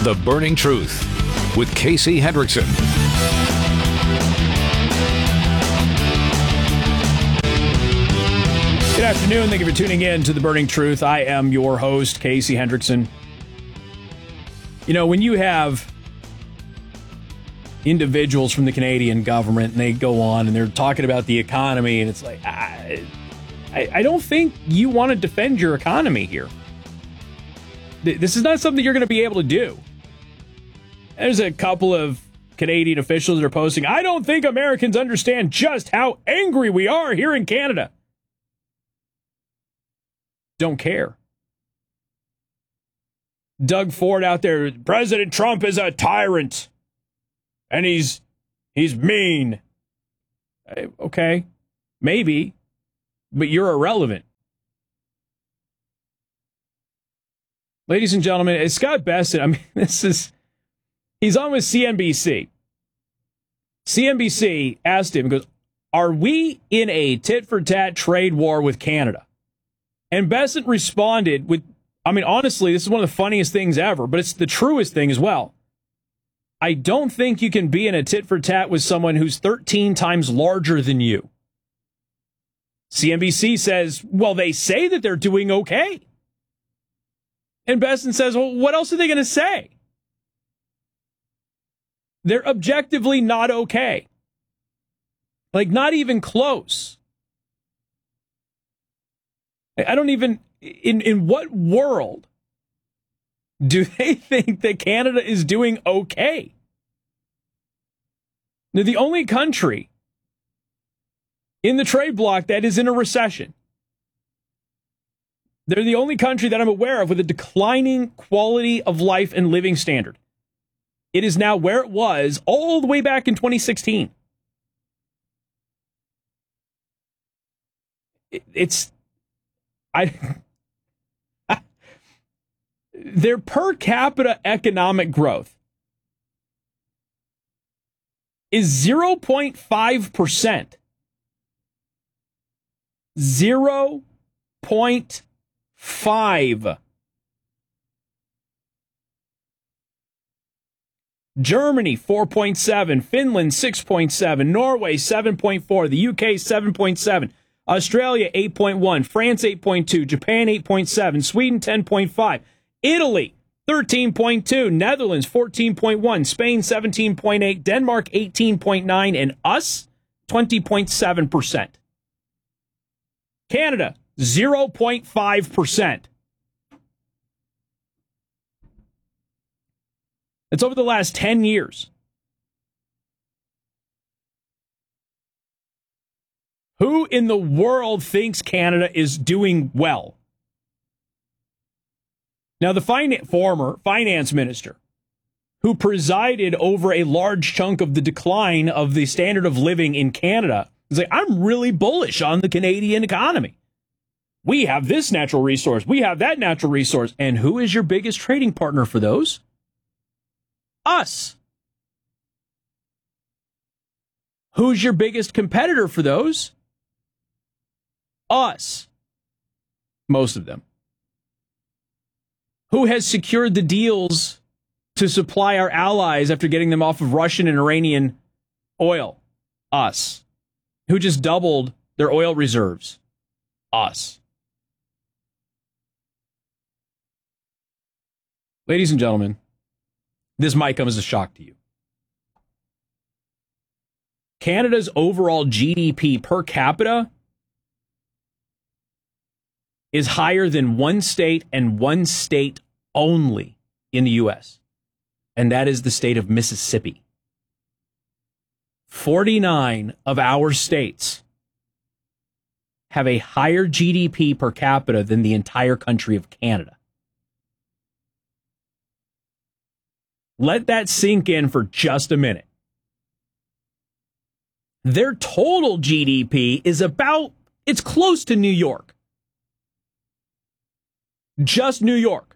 The Burning Truth with Casey Hendrickson. Good afternoon. Thank you for tuning in to The Burning Truth. I am your host, Casey Hendrickson. You know, when you have individuals from the Canadian government and they go on and they're talking about the economy, and it's like, I don't think you want to defend your economy here. This is not something you're going to be able to do. There's a couple of Canadian officials that are posting, I don't think Americans understand just how angry we are here in Canada. Don't care. Doug Ford out there, President Trump is a tyrant. And he's mean. Okay, maybe, but you're irrelevant. Ladies and gentlemen, it's Scott Bessent. I mean, he's on with CNBC. CNBC asked him, goes, are we in a tit-for-tat trade war with Canada? And Bessent responded with, I mean, honestly, this is one of the funniest things ever, but it's the truest thing as well. I don't think you can be in a tit-for-tat with someone who's 13 times larger than you. CNBC says, well, they say that they're doing okay. And Bessent says, well, what else are they going to say? They're objectively not okay. Like, not even close. I don't even, in what world do they think that Canada is doing okay? They're the only country in the trade bloc that is in a recession. They're the only country that I'm aware of with a declining quality of life and living standard. It is now where it was all the way back in 2016. Their per capita economic growth is 0.5%. 0.5. Germany, 4.7. Finland, 6.7. Norway, 7.4. The UK, 7.7. Australia, 8.1. France, 8.2. Japan, 8.7. Sweden, 10.5. Italy, 13.2. Netherlands, 14.1. Spain, 17.8. Denmark, 18.9. And us, 20.7%. Canada, 0.5%. It's over the last 10 years. Who in the world thinks Canada is doing well? Now, the former finance minister who presided over a large chunk of the decline of the standard of living in Canada is like, I'm really bullish on the Canadian economy. We have this natural resource. We have that natural resource. And who is your biggest trading partner for those? Us. Who's your biggest competitor for those? Us. Most of them. Who has secured the deals to supply our allies after getting them off of Russian and Iranian oil? Us. Who just doubled their oil reserves? Us. Ladies and gentlemen, this might come as a shock to you. Canada's overall GDP per capita is higher than one state and one state only in the U.S., and that is the state of Mississippi. 49 of our states have a higher GDP per capita than the entire country of Canada. Let that sink in for just a minute. Their total GDP is it's close to New York. Just New York.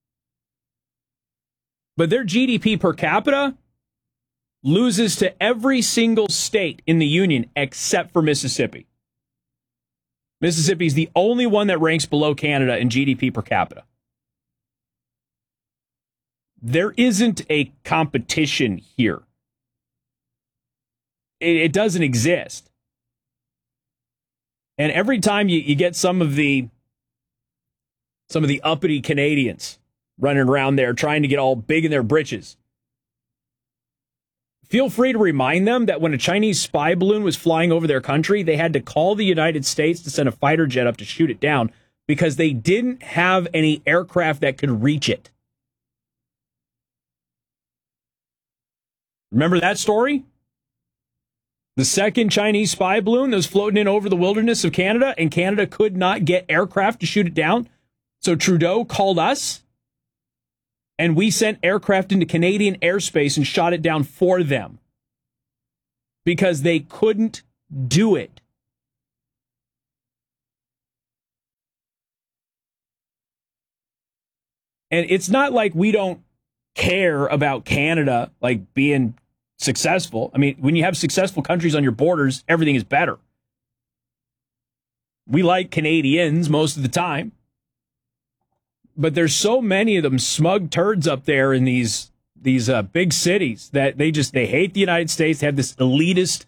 But their GDP per capita loses to every single state in the union except for Mississippi. Mississippi is the only one that ranks below Canada in GDP per capita. There isn't a competition here. It doesn't exist. And every time you get some of the uppity Canadians running around there trying to get all big in their britches, feel free to remind them that when a Chinese spy balloon was flying over their country, they had to call the United States to send a fighter jet up to shoot it down because they didn't have any aircraft that could reach it. Remember that story? The second Chinese spy balloon that was floating in over the wilderness of Canada, and Canada could not get aircraft to shoot it down. So Trudeau called us, and we sent aircraft into Canadian airspace and shot it down for them because they couldn't do it. And it's not like we don't care about Canada like being successful. I mean, when you have successful countries on your borders, everything is better. We like Canadians most of the time. But there's so many of them smug turds up there in these big cities that they hate the United States. They have this elitist